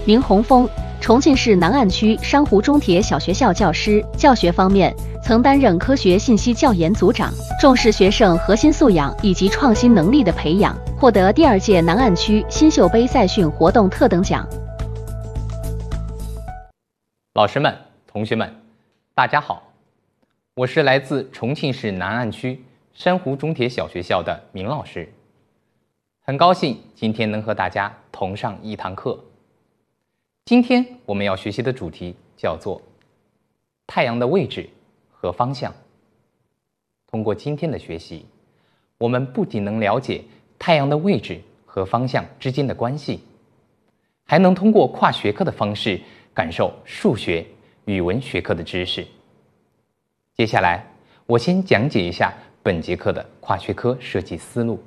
名洪峰，重庆市南岸区珊瑚中铁小学校教师。教学方面，曾担任科学信息教研组长，重视学生核心素养以及创新能力的培养，获得第2届南岸区新秀杯赛训活动特等奖。 老师们、同学们，大家好，我是来自重庆市南岸区珊瑚中铁小学校的明老师，很高兴今天能和大家同上一堂课。今天我们要学习的主题叫做太阳的位置和方向。通过今天的学习，我们不仅能了解太阳的位置和方向之间的关系，还能通过跨学科的方式感受数学、语文学科的知识。接下来，我先讲解一下本节课的跨学科设计思路。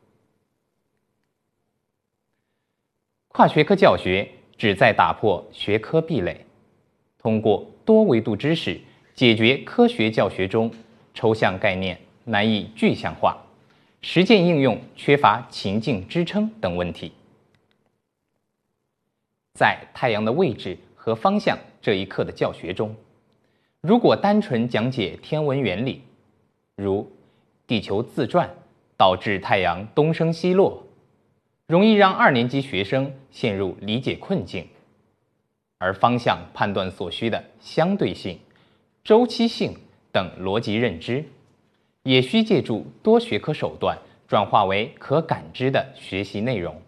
跨学科教学旨在打破学科壁垒，通过多维度知识解决科学教学中抽象概念难以具象化、实践应用缺乏情境支撑等问题。在太阳的位置和方向这一课的教学中，如果单纯讲解天文原理，如地球自转导致太阳东升西落，容易让2年级学生陷入理解困境，而方向判断所需的相对性、周期性等逻辑认知，也需借助多学科手段转化为可感知的学习内容。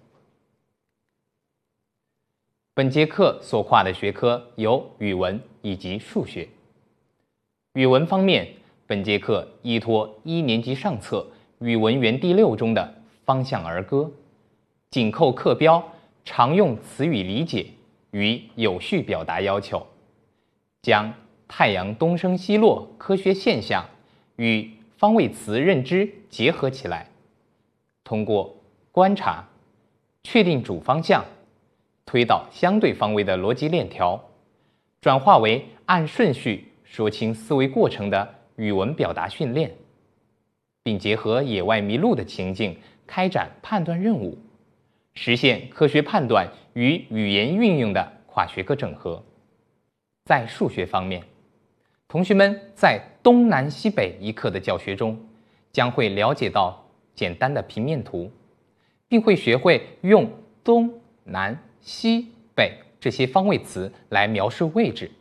本节课所跨的学科有语文以及数学。语文方面，本节课依托1年级上册语文园第6中的方向儿歌，紧扣课标常用词语理解与有序表达要求，将太阳东升西落科学现象与方位词认知结合起来，通过观察、确定主方向、推导相对方位的逻辑链条，转化为按顺序说清思维过程的语文表达训练，并结合野外迷路的情境开展判断任务，实现科学判断与语言运用的跨学科整合。在数学方面，同学们在东南西北一课的教学中，将会了解到简单的平面图，并会学会用东南西北这些方位词来描述位置。